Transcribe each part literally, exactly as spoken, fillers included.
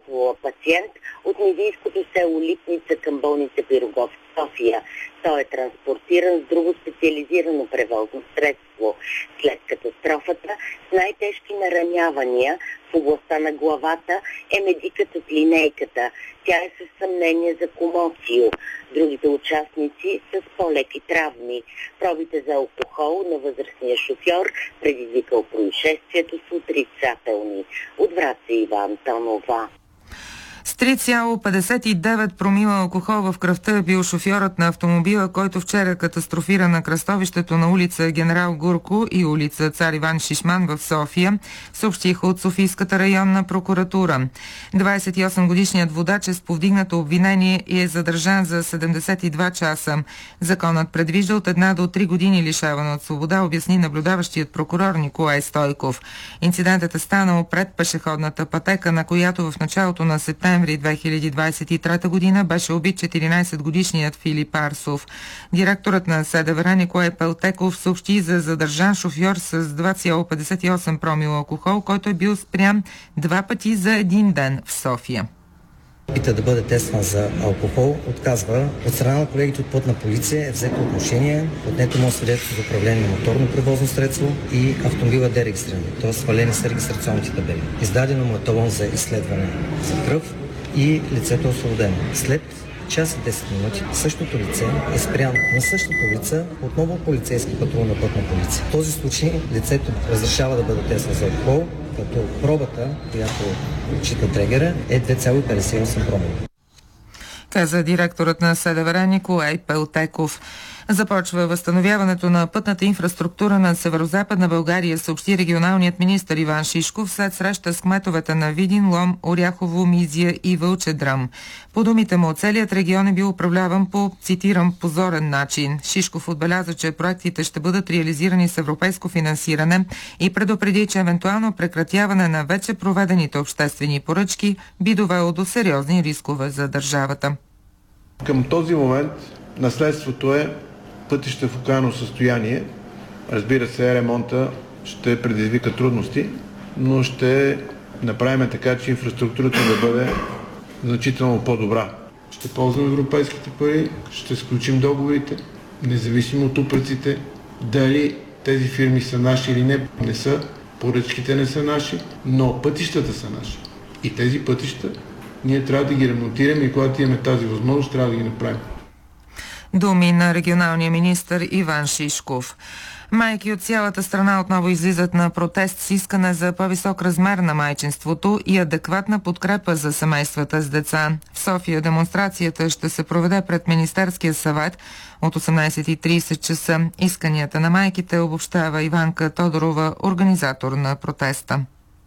използвала пациент от мизийското село Липница към болница Пирогов в София. Той е транспортиран с друго специализирано превозно средство. След катастрофата с най-тежки наранявания в областта на главата е медикът от линейката. Тя е със съмнение за комоцио. Другите участници са с по-леки травми. Пробите за алкохол на възрастния шофьор, предизвикал происшествието, са отрицателни. От Враца Ива Антонова. С три цяло петдесет и девет промила алкохол в кръвта е бил шофьорът на автомобила, който вчера катастрофира на кръстовището на улица Генерал Гурко и улица Цар Иван Шишман в София, съобщиха от Софийската районна прокуратура. двадесет и осем годишният водач е с повдигнато обвинение и е задържан за седемдесет и два часа. Законът предвижда от една до три години лишаване от свобода, обясни наблюдаващият прокурор Николай Стойков. Инцидентът е станал пред пешеходната пътека, на която в началото на септември две хиляди двадесет и трета година беше убит четиринадесетгодишният Филип Арсов. Директорът на СДВР Николай Пелтеков съобщи за задържан шофьор с два цяло петдесет и осем промила алкохол, който е бил спрян два пъти за един ден в София. Пита да бъде тестван за алкохол, отказва. От страна на колегите от Пътна полиция е взето отношение, отнето му свидетелство за управление на моторно превозно средство и автомобила дерегистриран, т.е. свалени са регистрационните табели. Издадено му е талон за изследване за кръв и лицето е освободено. След час и десет минути същото лице е спряно на същата улица отново полицейски патрул на Пътна полиция. В този случай лицето разрешава да бъде тестван за алкохол, като пробата, която отчита трегера, е две цяло петдесет и осем промила. Каза директорът на СДВР Николай Пелтеков. Започва възстановяването на пътната инфраструктура на северозападна България, съобщи регионалният министър Иван Шишков след среща с кметовете на Видин, Лом, Оряхово, Мизия и Вълчедръм. По думите му, целият регион е бил управляван по, цитирам, позорен начин. Шишков отбеляза, че проектите ще бъдат реализирани с европейско финансиране и предупреди, че евентуално прекратяване на вече проведените обществени поръчки би довело до сериозни рискове за държавата. Към този момент наследството е пътища в окаяно състояние. Разбира се, ремонта ще предизвика трудности, но ще направим така, че инфраструктурата да бъде значително по-добра. Ще ползваме европейските пари, ще сключим договорите, независимо от упреците, дали тези фирми са наши или не, не са, поръчките не са наши, но пътищата са наши. И тези пътища ние трябва да ги ремонтираме и когато имаме тази възможност, трябва да ги направим. Думи на регионалния министър Иван Шишков. Майки от цялата страна отново излизат на протест с искане за по-висок размер на майчинството и адекватна подкрепа за семействата с деца. В София демонстрацията ще се проведе пред Министерския съвет от осемнадесет и тридесет часа. Исканията на майките обобщава Иванка Тодорова, организатор на протеста.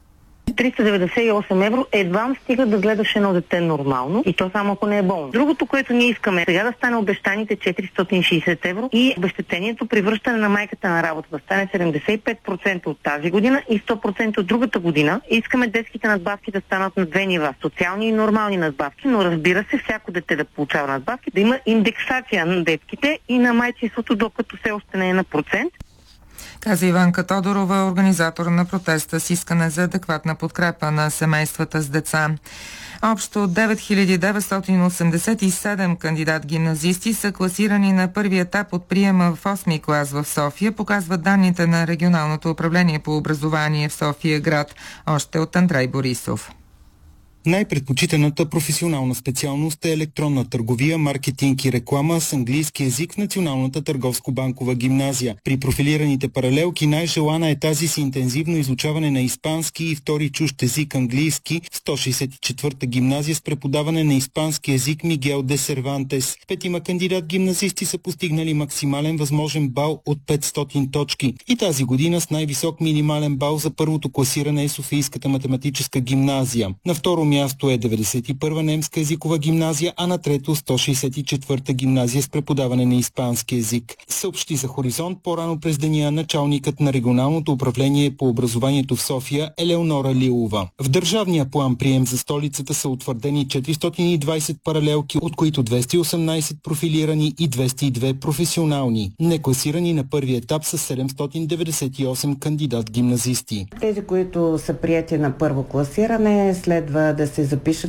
триста деветдесет и осем евро едва стига да гледаш едно дете нормално и то само ако не е болно. Другото, което ние искаме, сега да стане обещаните четиристотин и шейсет евро и обезщетението при връщане на майката на работа да стане седемдесет и пет процента от тази година и сто процента от другата година. Искаме детските надбавки да станат на две нива, социални и нормални надбавки, но разбира се, всяко дете да получава надбавки, да има индексация на детските и на майчинството, докато все още не е на процент. Каза Иванка Тодорова, организатор на протеста с искане за адекватна подкрепа на семействата с деца. Общо девет хиляди деветстотин осемдесет и седем кандидат-гимназисти са класирани на първи етап от приема в осми клас в София, показват данните на Регионалното управление по образование в София град, още от Андрей Борисов. Най-предпочитаната професионална специалност е електронна търговия, маркетинг и реклама с английски език в Националната търговско-банкова гимназия. При профилираните паралелки най-желана е тази с интензивно изучаване на испански и втори чужд език английски в сто шейсет и четвърта гимназия с преподаване на испански език Мигел де Сервантес. Петима кандидат-гимназисти са постигнали максимален възможен бал от петстотин точки. И тази година с най-висок минимален бал за първото класиране е Софийската математическа гимназия. На второ място е деветдесет и първа немска езикова гимназия, а на трето сто шейсет и четвърта гимназия с преподаване на испански език. Съобщи за Хоризонт по-рано през деня началникът на Регионалното управление по образованието в София Елеонора Лилова. В държавния план прием за столицата са утвърдени четиристотин и двадесет паралелки, от които двеста и осемнадесет профилирани и двеста и две професионални. Некласирани на първи етап са седемстотин деветдесет и осем кандидат-гимназисти. Тези, които са прияти на първо класиране, следва да се запишат